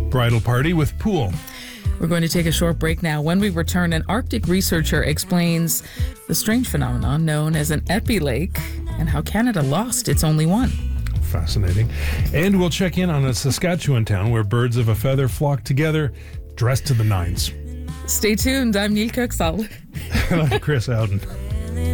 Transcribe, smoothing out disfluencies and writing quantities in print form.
bridal party with pool. We're going to take a short break now. When we return, an Arctic researcher explains the strange phenomenon known as an epilake and how Canada lost its only one. Fascinating. And we'll check in on a Saskatchewan town where birds of a feather flock together, dressed to the nines. Stay tuned. I'm Neil Cooksaul. I'm Chris Howden.